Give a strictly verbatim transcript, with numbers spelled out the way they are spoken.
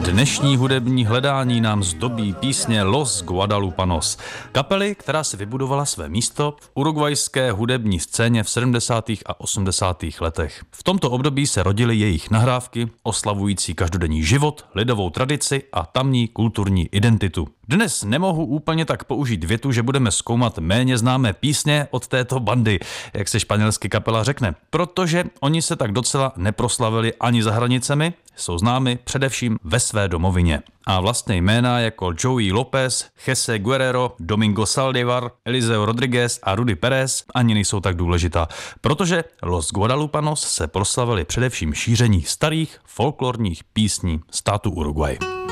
Dnešní hudební hledání nám zdobí písně Los Guadalupanos, kapely, která si vybudovala své místo v urugvajské hudební scéně v sedmdesátých a osmdesátých letech. V tomto období se rodily jejich nahrávky, oslavující každodenní život, lidovou tradici a tamní kulturní identitu. Dnes nemohu úplně tak použít větu, že budeme zkoumat méně známé písně od této bandy, jak se španělsky kapela řekne, protože oni se tak docela neproslavili ani za hranicemi, jsou známi především ve své domovině. A vlastně jména jako Joey Lopez, Jesse Guerrero, Domingo Saldivar, Eliseo Rodriguez a Rudy Perez ani nejsou tak důležitá, protože Los Guadalupanos se proslavili především šíření starých folklorních písní státu Uruguay.